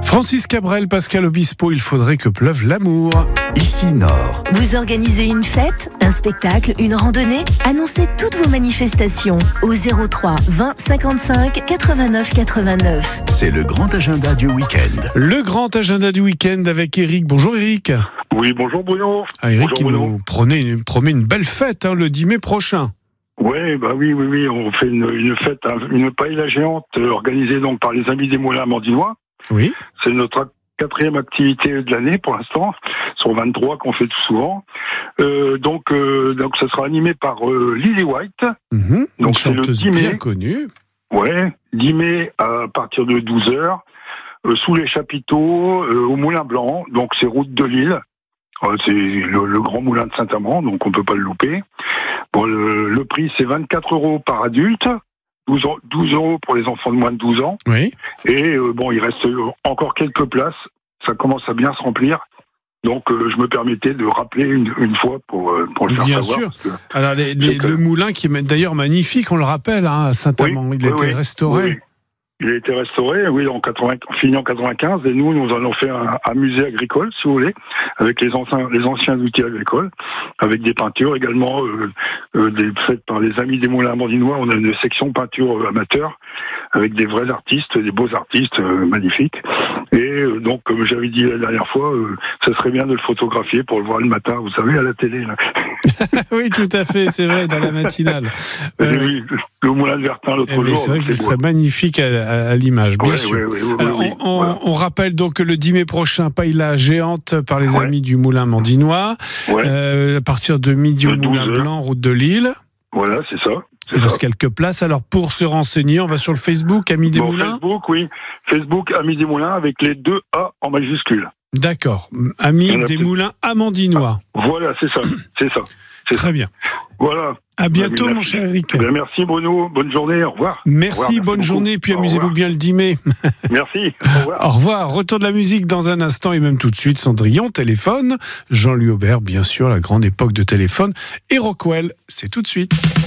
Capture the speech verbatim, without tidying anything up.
Francis Cabrel, Pascal Obispo, il faudrait que pleuve l'amour. Ici Nord. Vous organisez une fête, un spectacle, une randonnée? Annoncez toutes vos manifestations au zéro trois vingt cinquante-cinq quatre-vingt-neuf quatre-vingt-neuf. C'est le grand agenda du week-end. Le grand agenda du week-end avec Eric. Bonjour Eric. Oui, bonjour Bruno. Ah, Eric bonjour, qui Bruno. nous promet une, promet une belle fête hein, le dix mai prochain. Ouais, bah oui, oui, oui, on fait une, une fête, une paella géante euh, organisée donc par les Amis des Moulins Mandinois. Oui. C'est notre quatrième activité de l'année pour l'instant, sur vingt-trois qu'on fait tout souvent. Euh, donc, euh, donc, ça sera animé par euh, Lily White. Mmh. Une Donc c'est le chanteuse dix mai. bien connue. Ouais, dix mai à partir de douze heures, euh, sous les chapiteaux, euh, au Moulin Blanc. Donc c'est route de Lille. Euh, c'est le, le grand moulin de Saint-Amand, donc on peut pas le louper. Bon, le, le prix c'est vingt-quatre euros par adulte, douze, douze euros pour les enfants de moins de douze ans. Oui. Et euh, bon, il reste encore quelques places. Ça commence à bien se remplir. Donc, euh, je me permettais de rappeler une, une fois pour, euh, pour le faire Bien savoir. sûr. Que, Alors les, les, que... le moulin qui est d'ailleurs magnifique, on le rappelle, hein, à Saint-Amand, oui, il a oui, été oui, restauré. Oui, oui. Il a été restauré, oui, en quatre-vingts, fini en quatre-vingt-quinze, et nous, nous en avons fait un, un musée agricole, si vous voulez, avec les anciens, les anciens outils agricoles, avec des peintures également, euh, euh, des, faites par les Amis des Moulins Mandinois. On a une section peinture euh, amateur, avec des vrais artistes, des beaux artistes euh, magnifiques. Et euh, donc, comme j'avais dit la dernière fois, euh, ça serait bien de le photographier pour le voir le matin, vous savez, à la télé. Là. Oui, tout à fait, c'est vrai, dans la matinale. Euh, oui, le moulin de Vertin l'autre eh jour. C'est vrai qu'il beau. serait magnifique à, à, à l'image, bien ouais, sûr. Ouais, ouais, ouais, Alors, oui, on, voilà. on rappelle donc que le dix mai prochain, paella géante par les Ouais. Amis du Moulin Mandinois, Ouais. euh, à partir de midi au De Moulin douze heures. Blanc, route de Lille. Voilà, c'est ça. C'est Il ça. reste quelques places. Alors, pour se renseigner, on va sur le Facebook, Amis des Bon, Moulins. Facebook, oui. Facebook, Amis des Moulins, avec les deux A en majuscule. D'accord. Amis Il y en a des plus. Moulins Amandinois. Voilà, c'est ça. C'est ça. C'est Très ça. bien. Voilà. À bientôt, Merci. mon cher Eric. Eh bien, merci Bruno. Bonne journée. Au revoir. Merci, Au revoir, merci bonne beaucoup. journée, puis Au amusez-vous revoir. bien le dix mai. Merci. Au revoir. Au revoir. Retour de la musique dans un instant et même tout de suite. Cendrillon, téléphone. Jean-Louis Aubert, bien sûr, la grande époque de téléphone. Et Rockwell, c'est tout de suite.